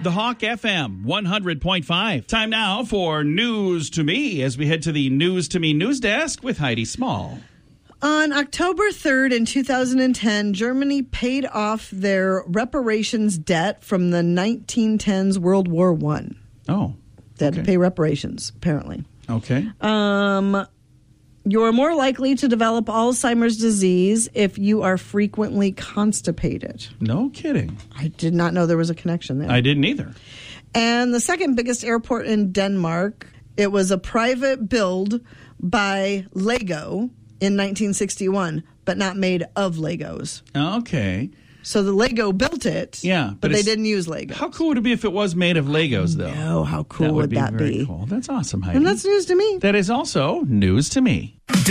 The Hawk FM 100.5. Time now for News to Me as we head to the News to Me news desk with Heidi Small. On October 3rd in 2010, Germany paid off their reparations debt from the 1910s World War I. Oh. They had to pay reparations, apparently. Okay. You're more likely to develop Alzheimer's disease if you are frequently constipated. No kidding. I did not know there was a connection there. I didn't either. And the second biggest airport in Denmark, it was a private build by Lego in 1961, but not made of Legos. Okay. So the Lego built it, but they didn't use Lego. How cool would it be if it was made of Legos, though? No, how cool would that be? Cool. That's awesome, Heidi. And that's news to me. That is also news to me.